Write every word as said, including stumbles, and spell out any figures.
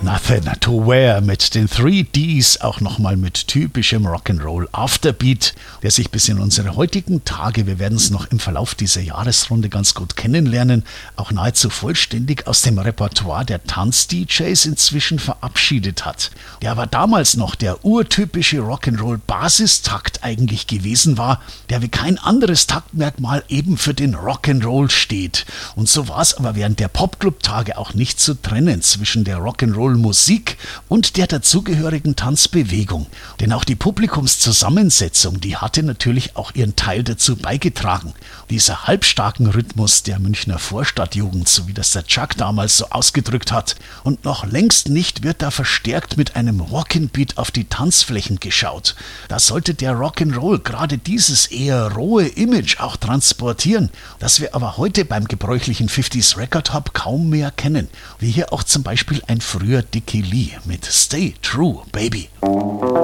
Nothing to Wear mit den Three Ds, auch nochmal mit typischem Rock'n'Roll Afterbeat, der sich bis in unsere heutigen Tage, wir werden es noch im Verlauf dieser Jahresrunde ganz gut kennenlernen, auch nahezu vollständig aus dem Repertoire der Tanz-D Js inzwischen verabschiedet hat. Der aber damals noch der urtypische Rock'n'Roll-Basistakt eigentlich gewesen war, der wie kein anderes Taktmerkmal eben für den Rock'n'Roll steht. Und so war es aber während der Popclub-Tage auch nicht zu trennen zwischen der Rock'n'Roll Musik und der dazugehörigen Tanzbewegung. Denn auch die Publikumszusammensetzung, die hatte natürlich auch ihren Teil dazu beigetragen. Dieser halbstarken Rhythmus der Münchner Vorstadtjugend, so wie das der Chuck damals so ausgedrückt hat. Und noch längst nicht wird da verstärkt mit einem Rockin' Beat auf die Tanzflächen geschaut. Da sollte der Rock'n'Roll gerade dieses eher rohe Image auch transportieren, das wir aber heute beim gebräuchlichen fünfziger Record Hop kaum mehr kennen. Wie hier auch zum Beispiel ein früher Dickie Lee mit Stay True, Baby.